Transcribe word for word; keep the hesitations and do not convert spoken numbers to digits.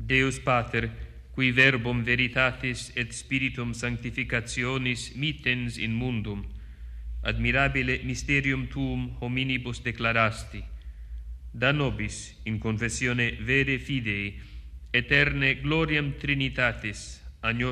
Deus Pater, qui verbum veritatis et spiritum sanctificationis mittens in mundum, admirabile mysterium tuum hominibus declarasti, da nobis in confessione vere fidei, eterne gloriam Trinitatis, agnos